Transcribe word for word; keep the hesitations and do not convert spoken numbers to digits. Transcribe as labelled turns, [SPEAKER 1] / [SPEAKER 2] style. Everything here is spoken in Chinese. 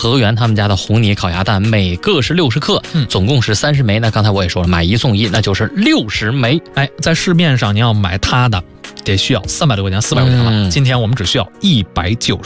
[SPEAKER 1] 和源他们家的红泥烤鸭蛋，每个是六十克，
[SPEAKER 2] 嗯，
[SPEAKER 1] 总共是三十枚。那刚才我也说了，买一送一，那就是六十枚。
[SPEAKER 2] 哎，在市面上你要买它的，得需要三百多块钱、四百块钱了。
[SPEAKER 1] 嗯、
[SPEAKER 2] 今天我们只需要一百九十。